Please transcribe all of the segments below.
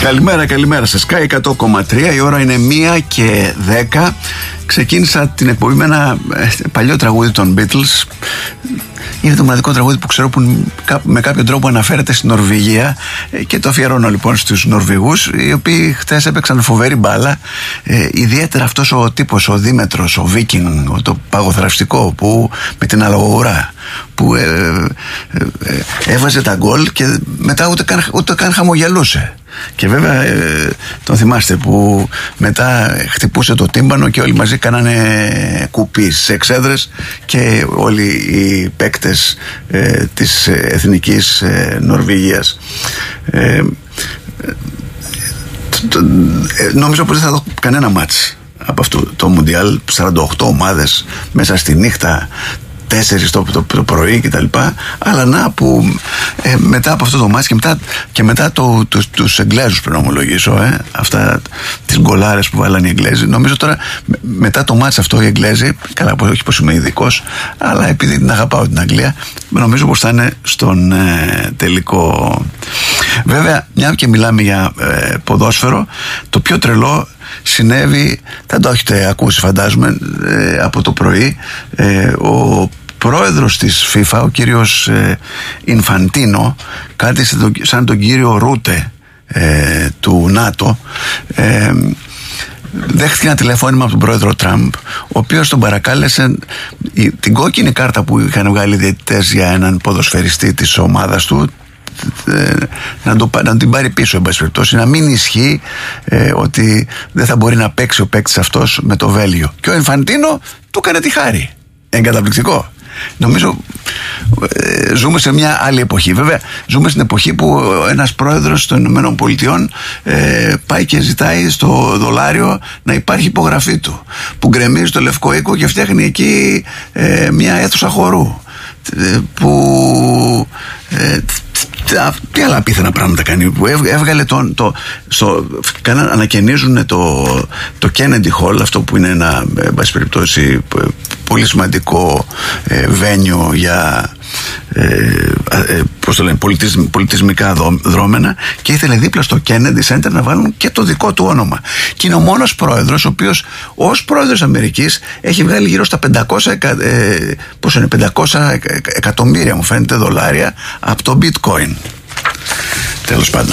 Καλημέρα σας. Sky 100,3. Η ώρα είναι 1:10. Ξεκίνησα την εκπομπή με ένα παλιό τραγούδι των Beatles. Είναι το μοναδικό τραγούδι που ξέρω που με κάποιο τρόπο αναφέρεται στην Νορβηγία, και το αφιερώνω λοιπόν στους Νορβηγούς, οι οποίοι χτες έπαιξαν φοβερή μπάλα. Ιδιαίτερα αυτός ο τύπος, ο Δήμετρος, ο Βίκινγκ, το παγοθραυστικό, που με την αλογουρά που έβαζε τα γκολ και μετά ούτε καν χαμογελούσε. Και βέβαια τον θυμάστε που μετά χτυπούσε το τύμπανο και όλοι μαζί κάνανε κουπί στις εξέδρες, και όλοι οι παίκτες της εθνικής Νορβηγίας. Νομίζω πως δεν θα δω κανένα μάτς από αυτό το Μουντιάλ. 48 ομάδες μέσα στη νύχτα, 4 το πρωί κτλ. Αλλά να που μετά από αυτό το μάτς και μετά τους Εγγλέζους, πρέπει να ομολογήσω, αυτά τις γκολάρες που βάλανε οι Εγγλέζοι, νομίζω τώρα μετά το μάτς αυτό οι Εγγλέζοι, καλά, όχι πως είμαι ειδικός, αλλά επειδή την αγαπάω την Αγγλία, νομίζω πως θα είναι στον τελικό. Βέβαια, μια και μιλάμε για ποδόσφαιρο, το πιο τρελό συνέβη, δεν το έχετε ακούσει φαντάζομαι, από το πρωί. Ο πρόεδρος της FIFA, ο κύριος Ινφαντίνο, κάτι σαν τον κύριο Ρούτε του ΝΑΤΟ, δέχτηκε ένα τηλεφώνημα από τον πρόεδρο Τραμπ, ο οποίος τον παρακάλεσε την κόκκινη κάρτα που είχαν βγάλει οι διαιτητές για έναν ποδοσφαιριστή της ομάδας του να την πάρει πίσω, εν πάση περιπτώσει, να μην ισχύει ότι δεν θα μπορεί να παίξει ο παίκτης αυτός με το Βέλγιο. Και ο Ινφαντίνο του έκανε τη χάρη. Εγκαταπληκτικό. Νομίζω ζούμε σε μια άλλη εποχή. Βέβαια, ζούμε στην εποχή που ένας πρόεδρος των Ηνωμένων Πολιτειών πάει και ζητάει στο δολάριο να υπάρχει υπογραφή του, που γκρεμίζει το Λευκό Οίκο και φτιάχνει εκεί μια αίθουσα χορού, που τι άλλα απίθανα πράγματα κάνει, που έβγαλε ανακαινίζουν το Kennedy Hall, αυτό που είναι ένα, εν πάση περιπτώσει, πολύ σημαντικό βένιο για πώς το λένε, πολιτισμικά δρόμενα, και ήθελε δίπλα στο Kennedy Center να βάλουν και το δικό του όνομα. Και είναι ο μόνος πρόεδρος ο οποίος ως πρόεδρος Αμερικής έχει βγάλει γύρω στα 500 εκατομμύρια, μου φαίνεται, δολάρια από το bitcoin. Τέλος πάντων,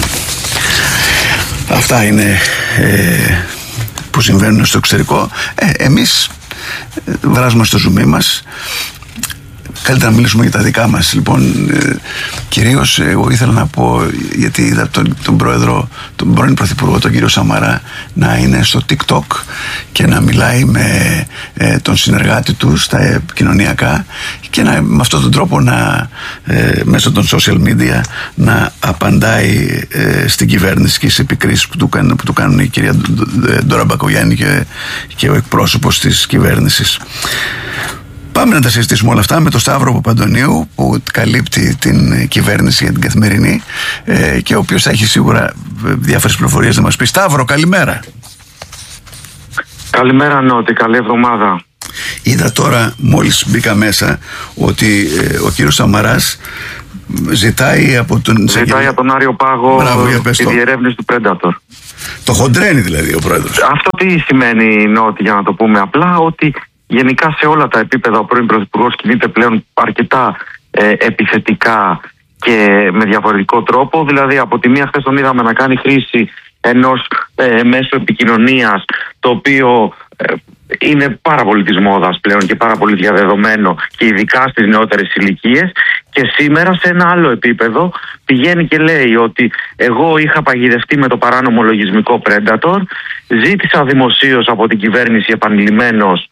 αυτά είναι που συμβαίνουν στο εξωτερικό. Εμείς βράζουμε στο ζουμί μας. Καλύτερα να μιλήσουμε για τα δικά μας. Λοιπόν, κυρίως εγώ ήθελα να πω, γιατί είδα τον πρώην πρωθυπουργό, τον κύριο Σαμαρά, να είναι στο TikTok και να μιλάει με τον συνεργάτη του στα επικοινωνιακά, και με αυτόν τον τρόπο μέσω των social media να απαντάει στην κυβέρνηση και στις επικρίσεις που του κάνουν η κυρία Ντόρα Μπακογιάννη και ο εκπρόσωπος της κυβέρνησης. Πάμε να τα συζητήσουμε όλα αυτά με τον Σταύρο Παπαντονίου, που καλύπτει την κυβέρνηση για την Καθημερινή, και ο οποίος θα έχει σίγουρα διάφορες πληροφορίες να μας πει. Σταύρο, καλημέρα. Καλημέρα, Νότι, καλή εβδομάδα. Είδα τώρα, μόλις μπήκα μέσα, ότι ο κύριος Σαμαράς ζητάει από τον Άριο Πάγο τη διερεύνηση του Predator. Το χοντρένει δηλαδή ο πρόεδρος. Αυτό τι σημαίνει, Νότι, για να το πούμε απλά, ότι γενικά σε όλα τα επίπεδα ο πρώην πρωθυπουργός κινείται πλέον αρκετά επιθετικά και με διαφορετικό τρόπο. Δηλαδή, από τη μία, χθες τον είδαμε να κάνει χρήση ενός μέσου επικοινωνίας, το οποίο είναι πάρα πολύ της μόδας πλέον και πάρα πολύ διαδεδομένο, και ειδικά στις νεότερες ηλικίες. Και σήμερα, σε ένα άλλο επίπεδο, πηγαίνει και λέει ότι εγώ είχα παγιδευτεί με το παράνομο λογισμικό Predator, ζήτησα δημοσίως από την κυβέρνηση επανειλημμένως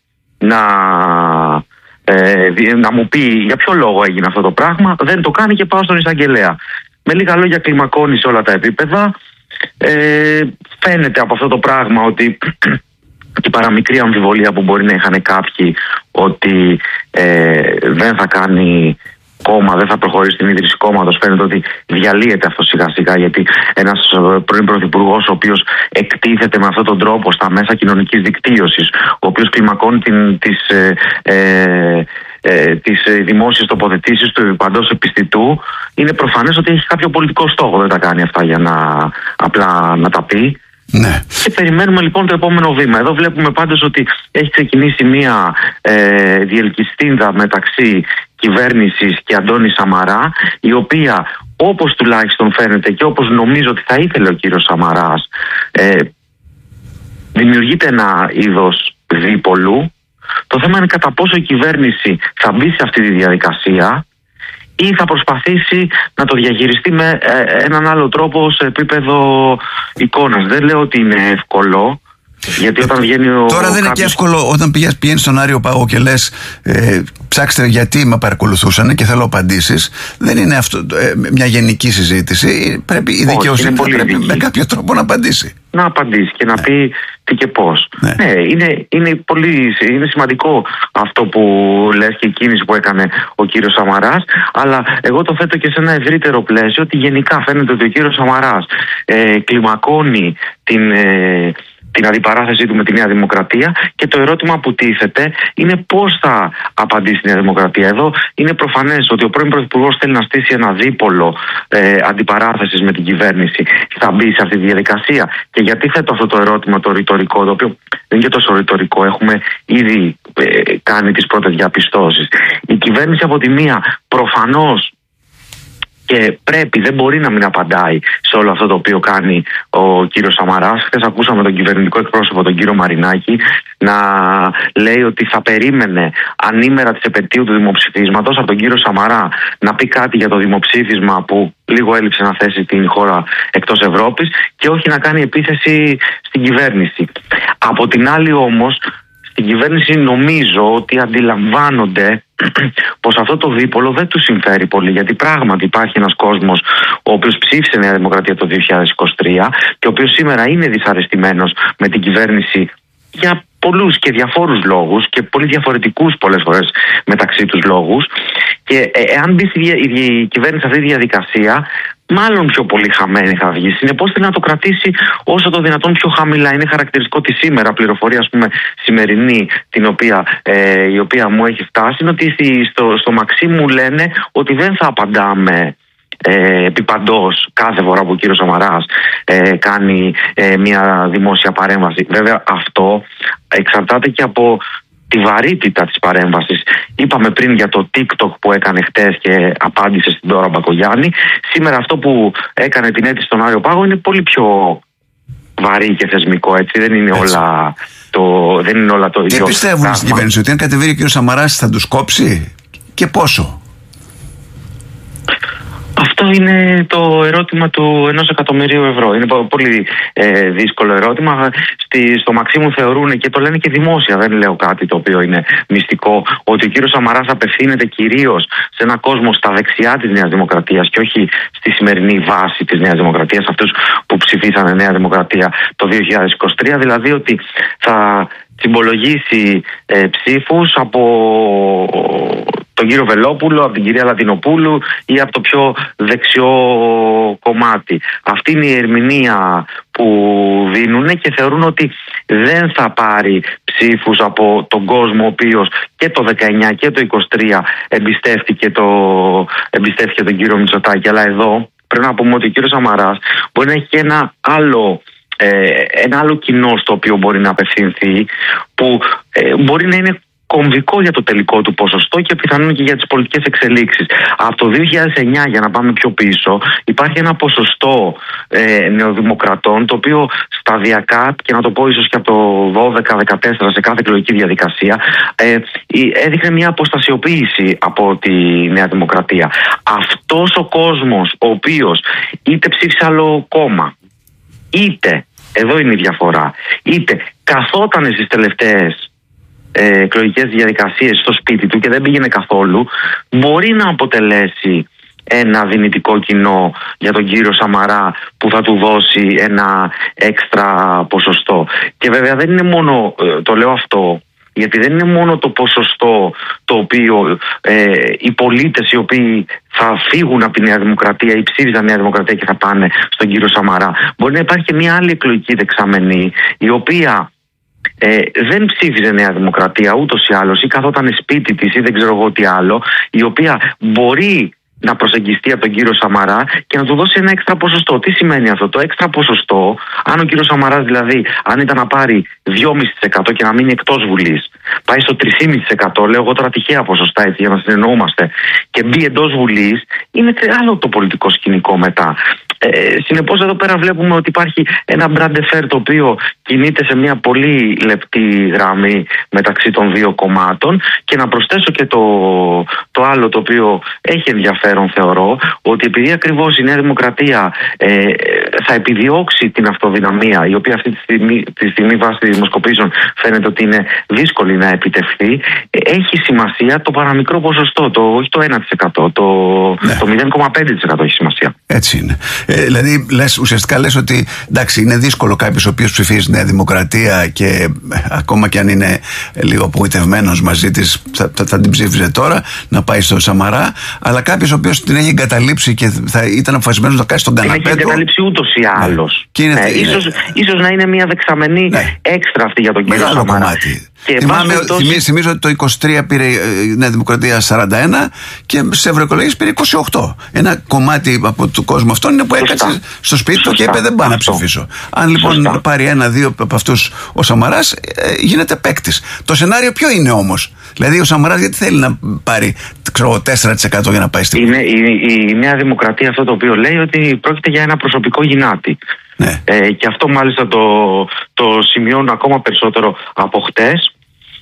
να μου πει για ποιο λόγο έγινε αυτό το πράγμα. Δεν το κάνει και πάω στον εισαγγελέα. Με λίγα λόγια, κλιμακώνει σε όλα τα επίπεδα. Φαίνεται από αυτό το πράγμα ότι η παραμικρή αμφιβολία που μπορεί να είχαν κάποιοι ότι δεν θα κάνει κόμμα, δεν θα προχωρήσει στην ίδρυση κόμματος, φαίνεται ότι διαλύεται αυτό σιγά σιγά, γιατί ένας πρώην πρωθυπουργός ο οποίος εκτίθεται με αυτόν τον τρόπο στα μέσα κοινωνικής δικτύωσης, ο οποίος κλιμακώνει τις δημόσιες τοποθετήσεις του παντός επιστητού, είναι προφανές ότι έχει κάποιο πολιτικό στόχο. Δεν τα κάνει αυτά για να απλά να τα πει. Ναι. Και περιμένουμε λοιπόν το επόμενο βήμα. Εδώ βλέπουμε πάντως ότι έχει ξεκινήσει μια διελκυστίνδα μεταξύ κυβέρνησης και Αντώνη Σαμαρά, η οποία, όπως τουλάχιστον φαίνεται και όπως νομίζω ότι θα ήθελε ο κύριος Σαμαράς, δημιουργείται ένα είδος δίπολου. Το θέμα είναι κατά πόσο η κυβέρνηση θα μπει σε αυτή τη διαδικασία ή θα προσπαθήσει να το διαχειριστεί με έναν άλλο τρόπο σε επίπεδο εικόνας. Δεν λέω ότι είναι εύκολο, γιατί όταν βγαίνει τώρα δεν είναι και εύκολο όταν πηγαίνεις στον Άριο Πάγο και λες ψάξτε γιατί με παρακολουθούσαν και θέλω απαντήσεις. Δεν είναι αυτό μια γενική συζήτηση. Πρέπει η δικαιοσύνη με κάποιο τρόπο να απαντήσει. Να απαντήσει και να πει τι και πώς. Ναι, είναι σημαντικό αυτό που λες και η κίνηση που έκανε ο κύριος Σαμαράς, αλλά εγώ το θέτω και σε ένα ευρύτερο πλαίσιο, ότι γενικά φαίνεται ότι ο κύριος Σαμαράς κλιμακώνει την αντιπαράθεσή του με τη Νέα Δημοκρατία, και το ερώτημα που τίθεται είναι πώς θα απαντήσει η Νέα Δημοκρατία. Εδώ είναι προφανές ότι ο πρώην Πρωθυπουργός θέλει να στήσει ένα δίπολο αντιπαράθεσης με την κυβέρνηση. Θα μπει σε αυτή τη διαδικασία. Και γιατί θέτω αυτό το ερώτημα, το ρητορικό, το οποίο δεν είναι και τόσο ρητορικό, έχουμε ήδη κάνει τις πρώτες διαπιστώσεις. Η κυβέρνηση από τη μία προφανώς και δεν μπορεί να μην απαντάει σε όλο αυτό το οποίο κάνει ο κύριος Σαμαράς. Χθες ακούσαμε τον κυβερνητικό εκπρόσωπο, τον κύριο Μαρινάκη, να λέει ότι θα περίμενε ανήμερα της επετείου του δημοψηφίσματος από τον κύριο Σαμαρά να πει κάτι για το δημοψήφισμα που λίγο έλειψε να θέσει την χώρα εκτός Ευρώπης, και όχι να κάνει επίθεση στην κυβέρνηση. Από την άλλη όμως, στην κυβέρνηση νομίζω ότι αντιλαμβάνονται πως αυτό το δίπολο δεν του συμφέρει πολύ, γιατί πράγματι υπάρχει ένας κόσμος ο οποίος ψήφισε Νέα Δημοκρατία το 2023 και ο οποίος σήμερα είναι δυσαρεστημένος με την κυβέρνηση για πολλούς και διαφόρους λόγους και πολύ διαφορετικούς πολλές φορές μεταξύ τους λόγους, και εάν μπει η κυβέρνηση σε αυτή τη διαδικασία, μάλλον πιο πολύ χαμένη θα βγει. Συνεπώς θέλει να το κρατήσει όσο το δυνατόν πιο χαμηλά. Είναι χαρακτηριστικό ότι σήμερα, πληροφορία ας πούμε σημερινή, η οποία μου έχει φτάσει, είναι ότι στο Μαξίμου λένε ότι δεν θα απαντάμε επιπαντός κάθε φορά που ο κύριος Σαμαράς κάνει μια δημόσια παρέμβαση. Βέβαια αυτό εξαρτάται και από τη βαρύτητα της παρέμβασης. Είπαμε πριν για το TikTok που έκανε χτες και απάντησε στην Ντόρα Μπακογιάννη. Σήμερα αυτό που έκανε την αίτηση στον Άριο Πάγο είναι πολύ πιο βαρύ και θεσμικό, έτσι. Δεν είναι όλα το ίδιο. Τι πιστεύουν στην κυβέρνηση, ότι αν κατεβεί ο κ. Σαμαράς θα τους κόψει και πόσο? Αυτό είναι το ερώτημα του 1 εκατομμυρίου ευρώ. Είναι πολύ δύσκολο ερώτημα. Στο Μαξίμου θεωρούν, και το λένε και δημόσια, δεν λέω κάτι το οποίο είναι μυστικό, ότι ο κύριος Σαμαράς απευθύνεται κυρίως σε έναν κόσμο στα δεξιά της Νέας Δημοκρατίας και όχι στη σημερινή βάση της Νέας Δημοκρατίας, αυτούς που ψηφίσανε Νέα Δημοκρατία το 2023, δηλαδή ότι θα συμπολογίσει ψήφους από τον κύριο Βελόπουλο, από την κυρία Λατινοπούλου ή από το πιο δεξιό κομμάτι. Αυτή είναι η ερμηνεία που δίνουν και θεωρούν ότι δεν θα πάρει ψήφους από τον κόσμο ο οποίος και το 19 και το 23 εμπιστεύτηκε τον κύριο Μητσοτάκη. Αλλά εδώ πρέπει να πούμε ότι ο κύριος Σαμαράς μπορεί να έχει και ένα άλλο κοινό στο οποίο μπορεί να απευθυνθεί, που μπορεί να είναι κομβικό για το τελικό του ποσοστό και πιθανόν και για τις πολιτικές εξελίξεις. Από το 2009, για να πάμε πιο πίσω, υπάρχει ένα ποσοστό νεοδημοκρατών, το οποίο σταδιακά, και να το πω ίσως και από το 12-14 σε κάθε εκλογική διαδικασία, έδειχνε μια αποστασιοποίηση από τη Νέα Δημοκρατία. Αυτός ο κόσμος, ο οποίος είτε ψήφισε άλλο κόμμα, είτε, εδώ είναι η διαφορά, είτε καθόταν στις τελευταίες εκλογικές διαδικασίες στο σπίτι του και δεν πήγαινε καθόλου, μπορεί να αποτελέσει ένα δυνητικό κοινό για τον κύριο Σαμαρά που θα του δώσει ένα έξτρα ποσοστό. Και βέβαια δεν είναι μόνο, το λέω αυτό γιατί δεν είναι μόνο το ποσοστό το οποίο οι πολίτες οι οποίοι θα φύγουν από τη Νέα Δημοκρατία ή ψήφισαν Νέα Δημοκρατία και θα πάνε στον κύριο Σαμαρά. Μπορεί να υπάρχει και μια άλλη εκλογική δεξαμενή, η οποία δεν ψήφιζε Νέα Δημοκρατία ούτως ή άλλως, ή καθόταν σπίτι της ή δεν ξέρω εγώ τι άλλο, η οποία μπορεί να προσεγγιστεί από τον κύριο Σαμαρά και να του δώσει ένα έξτρα ποσοστό. Τι σημαίνει αυτό? Το έξτρα ποσοστό, αν ο κύριος Σαμαράς δηλαδή, αν ήταν να πάρει 2,5% και να μείνει εκτός Βουλής, πάει στο 3,5%, λέω εγώ τώρα τυχαία ποσοστά έτσι για να συνεννοούμαστε, και μπει εντός Βουλής, είναι άλλο το πολιτικό σκηνικό μετά. Συνεπώς εδώ πέρα βλέπουμε ότι υπάρχει ένα μπραντεφέρ το οποίο κινείται σε μια πολύ λεπτή γραμμή μεταξύ των δύο κομμάτων. Και να προσθέσω και το άλλο το οποίο έχει ενδιαφέρον, θεωρώ, ότι επειδή ακριβώς η Νέα Δημοκρατία θα επιδιώξει την αυτοδυναμία, η οποία αυτή τη στιγμή βάσει δημοσκοπήσεων φαίνεται ότι είναι δύσκολη να επιτευχθεί, έχει σημασία το παραμικρό ποσοστό, όχι το 1%, το 0,5% έχει σημασία. Έτσι είναι. Δηλαδή, ουσιαστικά λες ότι εντάξει, είναι δύσκολο κάποιος ο οποίος ψηφίζει Νέα Δημοκρατία και ακόμα και αν είναι λίγο απογοητευμένος μαζί της, θα την ψήφιζε τώρα να πάει στο Σαμαρά. Αλλά κάποιος ο οποίος την έχει εγκαταλείψει και θα ήταν αποφασισμένος να κάτσει στον καναπέ του. Την έχει εγκαταλείψει ούτως ή άλλως. Ίσως να είναι μια δεξαμενή έξτρα αυτή για τον κύριο Σαμαρά. Κομμάτι. Θυμίζω ότι το 23 πήρε η Νέα Δημοκρατία 41 και στις ευρωεκλογές πήρε 28. Ένα κομμάτι από του κόσμου αυτόν είναι που έκατσε στο σπίτι του και είπε δεν πάω να ψηφίσω. Αν λοιπόν πάρει ένα-δύο από αυτούς ο Σαμαράς, γίνεται παίκτης. Το σενάριο ποιο είναι όμως? Δηλαδή ο Σαμαράς γιατί θέλει να πάρει 4% για να πάει στην Βουλή? Η Νέα Δημοκρατία αυτό το οποίο λέει ότι πρόκειται για ένα προσωπικό γινάτι. Ναι. Και αυτό μάλιστα το σημειώνω ακόμα περισσότερο από χτες,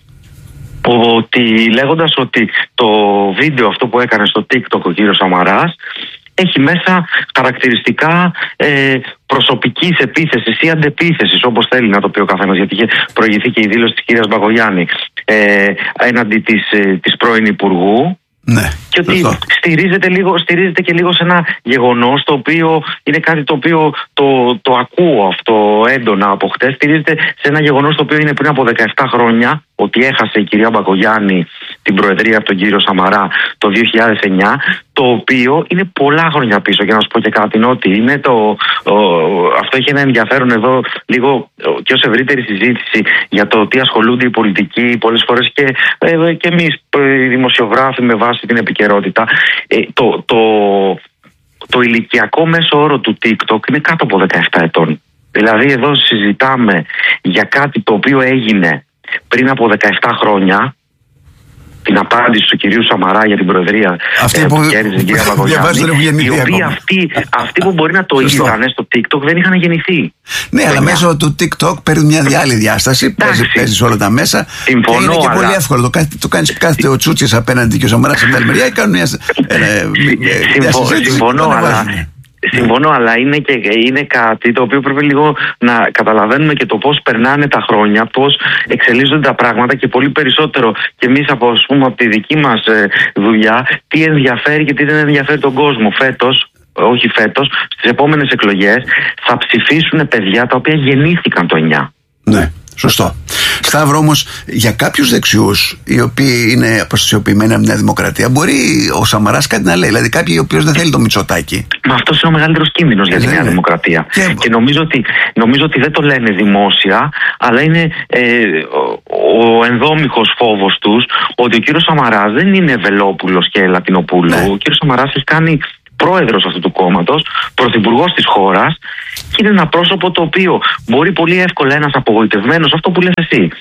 ότι λέγοντας ότι το βίντεο αυτό που έκανε στο TikTok ο κύριος Σαμαράς έχει μέσα χαρακτηριστικά προσωπικής επίθεσης ή αντεπίθεσης, όπως θέλει να το πει ο καθένας, γιατί είχε προηγηθεί και η δήλωση της κυρίας Μπακογιάννη έναντι της πρώην Υπουργού. Ναι, και ότι στηρίζεται και λίγο σε ένα γεγονός το οποίο είναι κάτι το οποίο το ακούω αυτό έντονα από χτες. Στηρίζεται σε ένα γεγονός το οποίο είναι πριν από 17 χρόνια, ότι έχασε η κυρία Μπακογιάννη την προεδρία από τον κύριο Σαμαρά το 2009, το οποίο είναι πολλά χρόνια πίσω. Και να σου πω και κάτι, ότι είναι αυτό έχει ένα ενδιαφέρον εδώ λίγο και ως ευρύτερη συζήτηση για το τι ασχολούνται οι πολιτικοί πολλές φορές και εμείς οι δημοσιογράφοι με βάση την επικαιρότητα. Το ηλικιακό μέσο όρο του TikTok είναι κάτω από 17 ετών. Δηλαδή εδώ συζητάμε για κάτι το οποίο έγινε πριν από 17 χρόνια, την απάντηση του κυρίου Σαμαρά για την προεδρία που κέρδισε την κυρία Μπακογιάννη, οι οποίοι αυτοί που μπορεί να το είδανε στο TikTok δεν είχαν γεννηθεί. Ναι, αλλά μέσω του TikTok παίρνει μια άλλη διάσταση, παίζει σε όλα τα μέσα. Συμφωνώ, και είναι και πολύ εύκολο. Το κάνεις κάθεται ο Τσούτσης απέναντι και ο Σαμαράς από την άλλη μεριά και κάνουν μια συζήτηση. Συμφωνώ, αλλά είναι κάτι το οποίο πρέπει λίγο να καταλαβαίνουμε και το πώς περνάνε τα χρόνια, πώς εξελίσσονται τα πράγματα και πολύ περισσότερο και εμείς από τη δική μας δουλειά, τι ενδιαφέρει και τι δεν ενδιαφέρει τον κόσμο. Όχι φέτος, στις επόμενες εκλογές θα ψηφίσουν παιδιά τα οποία γεννήθηκαν το 9. Ναι. Σωστό. Σταύρο, όμως, για κάποιους δεξιούς, οι οποίοι είναι αποστασιοποιημένοι από μια δημοκρατία, μπορεί ο Σαμαράς κάτι να λέει. Δηλαδή, κάποιοι οι οποίοι δεν θέλει το Μητσοτάκι. Μα αυτός είναι ο μεγαλύτερος κίνδυνος για τη Νέα Δημοκρατία. Και νομίζω ότι δεν το λένε δημόσια, αλλά είναι ο ενδόμηχος φόβος τους ότι ο κύριος Σαμαράς δεν είναι Βελόπουλος και Λατινοπούλου. Ναι. Ο κύριος Σαμαράς έχει κάνει πρόεδρος αυτού του κόμματος, πρωθυπουργός της χώρας, και είναι ένα πρόσωπο το οποίο μπορεί πολύ εύκολα ένας απογοητευμένος, αυτό που λες εσύ,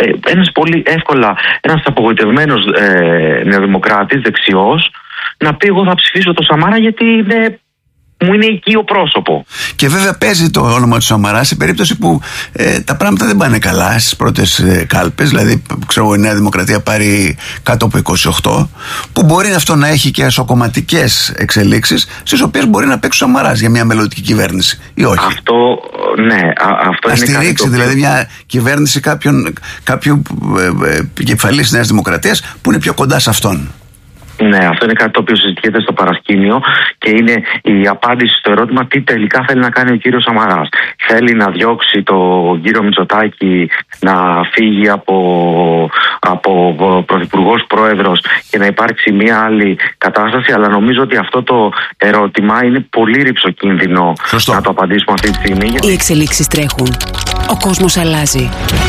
ένας απογοητευμένος νεοδημοκράτης, δεξιός, να πει εγώ θα ψηφίσω το Σαμάρα γιατί μου είναι οικείο πρόσωπο. Και βέβαια παίζει το όνομα του Σαμαρά σε περίπτωση που τα πράγματα δεν πάνε καλά στις πρώτες κάλπες. Δηλαδή, ξέρω, η Νέα Δημοκρατία πάρει κάτω από 28, που μπορεί αυτό να έχει και εσωκομματικές εξελίξεις, στις οποίες μπορεί να παίξει ο Σαμαράς για μια μελλοντική κυβέρνηση ή όχι. Αυτό να είναι στηρίξει δηλαδή μια κυβέρνηση κάποιου κεφαλής της Νέας Δημοκρατίας που είναι πιο κοντά σε αυτόν. Ναι, αυτό είναι κάτι το οποίο συζητιέται στο παρασκήνιο και είναι η απάντηση στο ερώτημα τι τελικά θέλει να κάνει ο κύριος Σαμαράς. Θέλει να διώξει τον κύριο Μητσοτάκη να φύγει από πρωθυπουργός πρόεδρος και να υπάρξει μια άλλη κατάσταση, αλλά νομίζω ότι αυτό το ερώτημα είναι πολύ ρυψοκίνδυνο να το απαντήσουμε αυτή τη στιγμή. Οι εξελίξεις τρέχουν. Ο κόσμος αλλάζει.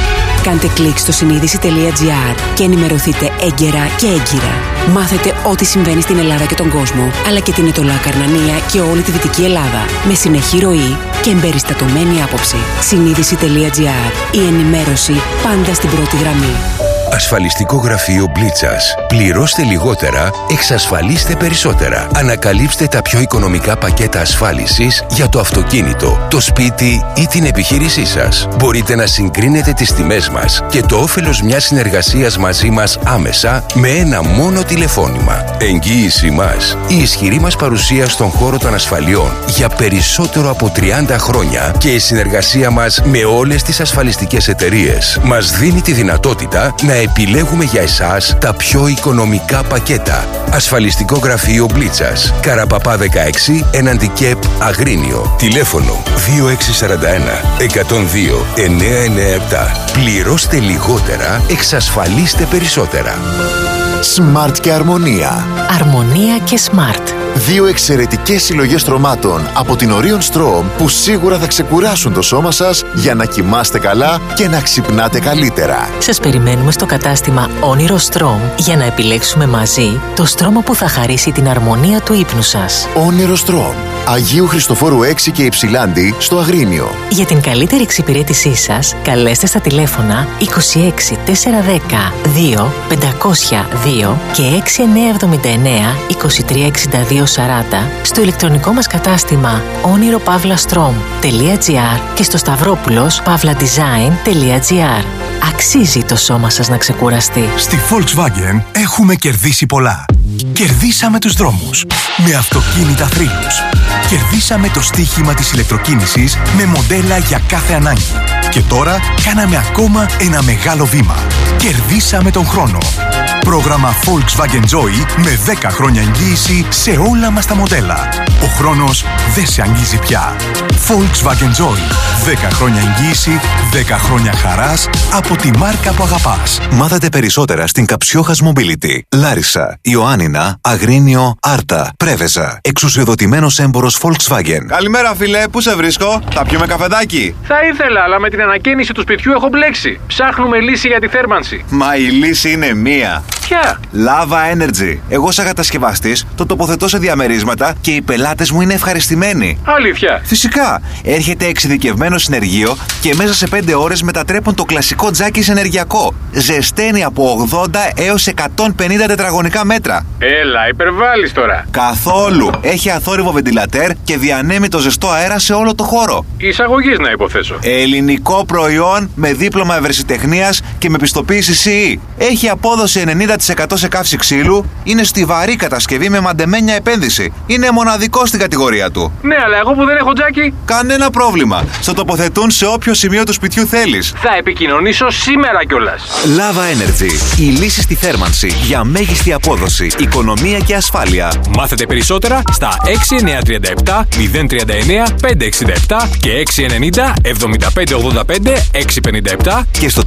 Κάντε κλικ στο συνείδηση.gr και ενημερωθείτε έγκαιρα και έγκυρα. Μάθετε ό,τι συμβαίνει στην Ελλάδα και τον κόσμο, αλλά και την Ετωλά Καρνανία και όλη τη Δυτική Ελλάδα. Με συνεχή ροή και εμπεριστατωμένη άποψη. Συνείδηση.gr. Η ενημέρωση πάντα στην πρώτη γραμμή. Ασφαλιστικό γραφείο Μπλίτσας. Πληρώστε λιγότερα, εξασφαλίστε περισσότερα. Ανακαλύψτε τα πιο οικονομικά πακέτα ασφάλισης για το αυτοκίνητο, το σπίτι ή την επιχείρησή σας. Μπορείτε να συγκρίνετε τις τιμές μας και το όφελος μιας συνεργασίας μαζί μας άμεσα με ένα μόνο τηλεφώνημα. Εγγύηση μας. Η ισχυρή μας παρουσία στον χώρο των ασφαλιών για περισσότερο από 30 χρόνια και η συνεργασία μας με όλες τις ασφαλιστικές εταιρείες μας δίνει τη δυνατότητα να επιλέγουμε για εσάς τα πιο οικονομικά πακέτα. Ασφαλιστικό γραφείο Μπλίτσας. Καραπαπά 16, έναντι ΚΕΠ Αγρίνιο. Τηλέφωνο 2641 102 997. Πληρώστε λιγότερα, εξασφαλίστε περισσότερα. Smart και Αρμονία. Αρμονία και Smart. Δύο εξαιρετικές συλλογές στρωμάτων από την Orion Strom που σίγουρα θα ξεκουράσουν το σώμα σας για να κοιμάστε καλά και να ξυπνάτε καλύτερα. Σας περιμένουμε στο κατάστημα Όνειρο Strom για να επιλέξουμε μαζί το στρώμα που θα χαρίσει την αρμονία του ύπνου σας. Όνειρο Strom. Αγίου Χριστοφόρου 6 και Υψηλάντη στο Αγρίνιο. Για την καλύτερη εξυπηρέτησή σας, καλέστε στα τηλέφωνα 26 410 2 502 και 6979 2362 40 στο ηλεκτρονικό μας κατάστημα oniropavlastrom.gr και στο stavropoulos.pavladesign.gr. Αξίζει το σώμα σας να ξεκουραστεί. Στη Volkswagen έχουμε κερδίσει πολλά. Κερδίσαμε τους δρόμους με αυτοκίνητα θρύλους. Κερδίσαμε το στοίχημα της ηλεκτροκίνησης με μοντέλα για κάθε ανάγκη. Και τώρα κάναμε ακόμα ένα μεγάλο βήμα. Κερδίσαμε τον χρόνο. Πρόγραμμα Volkswagen Joy με 10 χρόνια εγγύηση σε όλα μας τα μοντέλα. Ο χρόνος δεν σε αγγίζει πια. Volkswagen Joy. 10 χρόνια εγγύηση, 10 χρόνια χαράς από τη μάρκα που αγαπάς. Μάθατε περισσότερα στην Καψιόχας Mobility. Λάρισα, Ιωάννινα, Αγρίνιο, Άρτα, Πρέβεζα. Εξουσιοδοτημένος έμπορος Volkswagen. Καλημέρα, φίλε, πού σε βρίσκω? Θα πιούμε καφεδάκι? Θα ήθελα, αλλά με την ανακαίνιση του σπιτιού έχω μπλέξει. Ψάχνουμε λύση για τη θέρμανση. Μα η λύση είναι μία. Ποια? Lava Energy. Εγώ, σαν κατασκευαστής, το τοποθετώ σε διαμερίσματα και οι πελάτες μου είναι ευχαριστημένοι. Αλήθεια? Φυσικά. Έρχεται εξειδικευμένο συνεργείο και μέσα σε 5 ώρες μετατρέπουν το κλασικό τζάκι σε ενεργειακό. Ζεσταίνει από 80 έως 150 τετραγωνικά μέτρα. Έλα, υπερβάλλεις τώρα. Καθόλου. Έχει αθόρυβο βεντιλατέρ και διανέμει το ζεστό αέρα σε όλο το χώρο. Εισαγωγής να υποθέσω. Ελληνικό προϊόν με δίπλωμα ευρεσιτεχνίας και με πιστοποίηση CE. Έχει απόδοση 90% σε καύση ξύλου. Είναι στιβαρή κατασκευή με μαντεμένια επένδυση. Είναι μοναδικό στην κατηγορία του. Ναι, αλλά εγώ που δεν έχω τζάκι. Κανένα πρόβλημα. Στο τοποθετούν σε όποιο σημείο του σπιτιού θέλεις. Θα επικοινωνήσω σήμερα κιόλας. Lava Energy. Η λύση στη θέρμανση για μέγιστη απόδοση, οικονομία και ασφάλεια. Μάθετε περισσότερα στα 6937 039 567 και 690 7585 657 και στο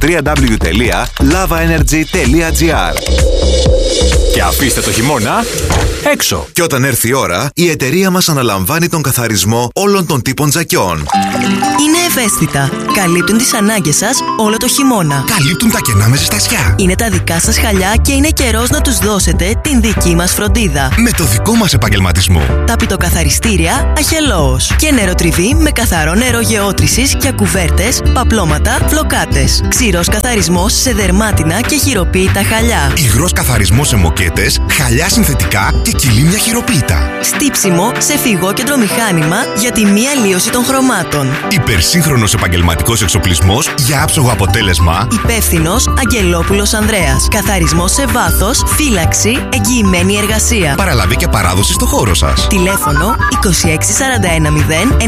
www.lavaenergy.gr. Και αφήστε το χειμώνα έξω. Και όταν έρθει η ώρα, η εταιρεία μας αναλαμβάνει τον καθαρισμό όλων των τύπων τζακιών. Είναι ευαίσθητα. Καλύπτουν τις ανάγκες σας όλο το χειμώνα. Καλύπτουν τα κενά με ζεστασιά. Είναι τα δικά σας χαλιά και είναι καιρός να τους δώσετε την δική μας φροντίδα. Με το δικό μας επαγγελματισμό. Ταπητοκαθαριστήρια Αχελώος. Και νεροτριβή με καθαρό νερό γεώτρησης για κουβέρτες, παπλώματα, φλοκάτες. Ξηρός καθαρισμός σε δερμάτινα και χειροποίητα χαλιά. Υγρός καθαρισμός σε μοκέτες, χαλιά συνθετικά και κυλίμια χειροποίητα. Στίψιμο σε φυγόκεντρο μηχάνημα για τη μη αλλίωση των χρωμάτων. Υπερσύγχρονος επαγγελματικός εξοπλισμός για άψογο αποτέλεσμα. Υπεύθυνος Αγγελόπουλος Ανδρέας. Καθαρισμός σε βάθος, φύλαξη, εγγυημένη εργασία. Παραλαβή και παράδοση στο χώρο σας. Τηλέφωνο 2641 091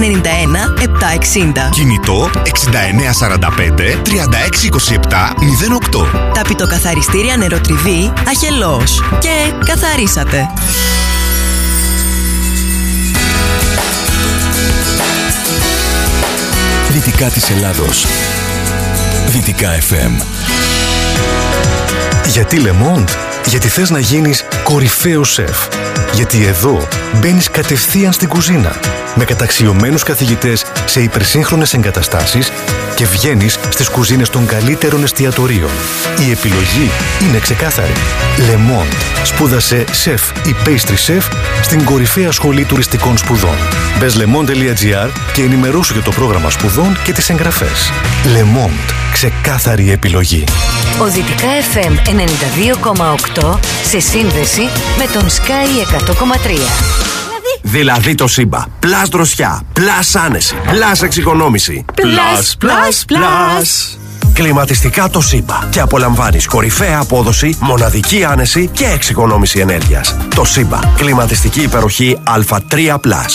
760. Κινητό 6945 3627 08. Ταπητοκαθαριστήρια νεροτριβή Αχελώος. Και καθαρίσατε. Δυτικά της Ελλάδος. Δυτικά FM. Γιατί Le Monde? Γιατί θες να γίνεις κορυφαίος σεφ. Γιατί εδώ μπαίνεις κατευθείαν στην κουζίνα με καταξιωμένους καθηγητές σε υπερσύγχρονες εγκαταστάσεις και βγαίνεις στις κουζίνες των καλύτερων εστιατορίων. Η επιλογή είναι ξεκάθαρη. Le Monde. Σπούδασε σεφ ή pastry chef στην κορυφαία σχολή τουριστικών σπουδών. Μπες lemond.gr και ενημερώσου για το πρόγραμμα σπουδών και τις εγγραφές. Le Monde. Ξεκάθαρη επιλογή. Ο Δυτικά FM 92,8 σε σύνδεση με τον Sky 100,3. Δηλαδή το ΣΥΜΠΑ. Πλάς δροσιά, πλάς άνεση, πλάς εξοικονόμηση. Πλάς. Κλιματιστικά το ΣΥΜΠΑ. Και απολαμβάνεις κορυφαία απόδοση, μοναδική άνεση και εξοικονόμηση ενέργειας. Το ΣΥΜΠΑ. Κλιματιστική υπεροχή Α3+.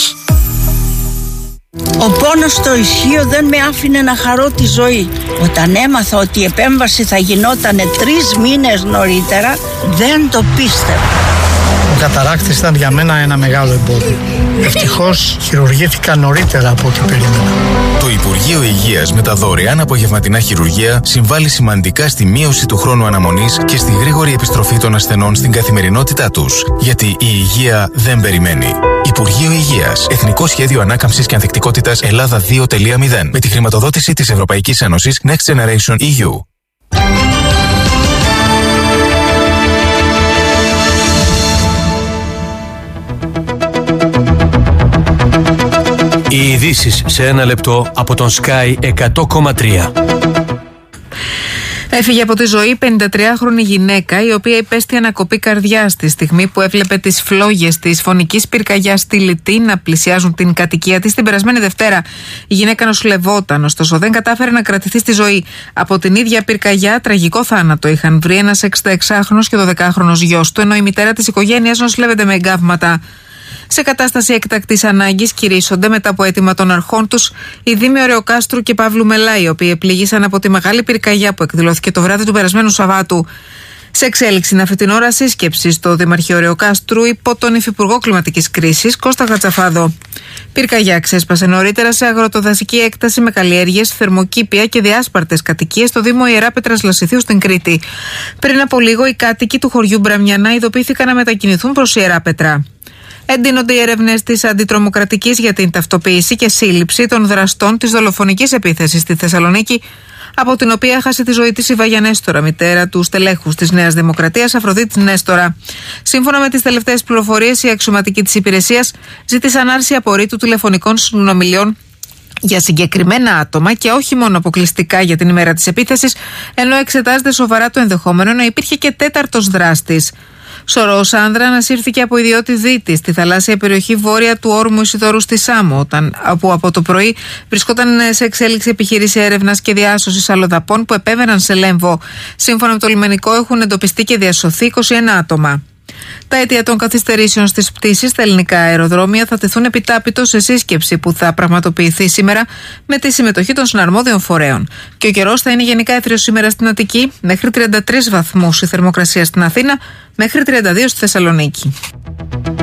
Ο πόνος στο ισχύο δεν με άφηνε να χαρώ τη ζωή. Όταν έμαθα ότι η επέμβαση θα γινόταν 3 μήνες νωρίτερα, δεν το πίστευα. Ο καταράκτης ήταν για μένα ένα μεγάλο εμπόδιο. Ευτυχώς χειρουργήθηκα νωρίτερα από ό,τι περίμενα. Το Υπουργείο Υγείας με τα δωρεάν απογευματινά χειρουργία συμβάλλει σημαντικά στη μείωση του χρόνου αναμονής και στη γρήγορη επιστροφή των ασθενών στην καθημερινότητά τους. Γιατί η υγεία δεν περιμένει. Υπουργείο Υγείας. Εθνικό Σχέδιο Ανάκαμψης και Ανθεκτικότητας Ελλάδα 2.0. Με τη χρηματοδότηση της Ευρωπαϊκής Ένωσης Next Generation EU. Οι ειδήσεις σε ένα λεπτό από τον Sky 100,3. Έφυγε από τη ζωή 53χρονη γυναίκα, η οποία υπέστη ανακοπή καρδιάς τη στιγμή που έβλεπε τις φλόγες της φωνικής πυρκαγιάς στη Λιτή να πλησιάζουν την κατοικία της. Την περασμένη Δευτέρα η γυναίκα νοσηλευόταν, ωστόσο δεν κατάφερε να κρατηθεί στη ζωή. Από την ίδια πυρκαγιά τραγικό θάνατο είχαν βρει ένας 66χρονος και 12χρονος γιος του, ενώ η μητέρα της οικογένειας νοσηλεύεται με εγκάβματα. Σε κατάσταση έκτακτης ανάγκης κηρύσσονται μετά από αίτημα των αρχών τους οι Δήμοι Ωρεοκάστρου και Παύλου Μελά, οι οποίοι επλήγησαν από τη μεγάλη πυρκαγιά που εκδηλώθηκε το βράδυ του περασμένου Σαββάτου. Σε εξέλιξη είναι αυτή την ώρα σύσκεψη στο Δημαρχείο Ωρεοκάστρου υπό τον Υφυπουργό Κλιματικής Κρίσης Κώστα Γατσαφάδο. Πυρκαγιά ξέσπασε νωρίτερα σε αγροτοδασική έκταση με καλλιέργειες, θερμοκήπια και διάσπαρτες κατοικίες στο Δήμο Ιεράπετρας Λασιθίου στην Κρήτη. Πριν από λίγο, οι κάτοικοι του χωριού Μπραμιανά ειδοποιήθηκαν να μετακινηθούν προς Ιεράπετρα. Εντείνονται οι έρευνες της Αντιτρομοκρατικής για την ταυτοποίηση και σύλληψη των δραστών της δολοφονικής επίθεσης στη Θεσσαλονίκη, από την οποία έχασε τη ζωή της η Βαγια Νέστορα, μητέρα του στελέχους της Νέας Δημοκρατίας Αφροδίτης Νέστορα. Σύμφωνα με τις τελευταίες πληροφορίες, οι αξιωματικοί της υπηρεσίας ζήτησαν άρση απορρίτου τηλεφωνικών συνομιλιών για συγκεκριμένα άτομα και όχι μόνο αποκλειστικά για την ημέρα της επίθεσης, ενώ εξετάζεται σοβαρά το ενδεχόμενο να υπήρχε και τέταρτος δράστης. Σωρός άνδρα ανασύρθηκε από ιδιώτη δίτη στη θαλάσσια περιοχή βόρεια του όρμου Ισιδωρού στη Σάμο, όπου από το πρωί βρισκόταν σε εξέλιξη επιχείρηση έρευνας και διάσωσης αλλοδαπών που επέβαιναν σε Λέμβο. Σύμφωνα με το λιμενικό, έχουν εντοπιστεί και διασωθεί 21 άτομα. Τα αίτια των καθυστερήσεων στις πτήσεις στα ελληνικά αεροδρόμια θα τεθούν επιτάπητο σε σύσκεψη που θα πραγματοποιηθεί σήμερα με τη συμμετοχή των συναρμόδιων φορέων. Και ο καιρός θα είναι γενικά έθριος σήμερα στην Αττική, μέχρι 33 βαθμούς η θερμοκρασία στην Αθήνα, μέχρι 32 στη Θεσσαλονίκη.